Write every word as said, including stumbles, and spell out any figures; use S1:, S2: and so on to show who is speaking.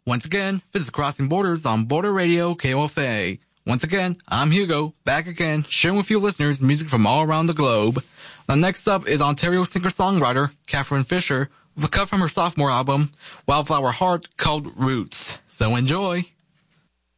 S1: Once again, this is Crossing Borders on Border Radio K O F A. Once again, I'm Hugo, back again, sharing with you listeners music from all around the globe. Now next up is Ontario singer-songwriter Catherine Fisher with a cut from her sophomore album, Wildflower Heart, called Roots. So enjoy!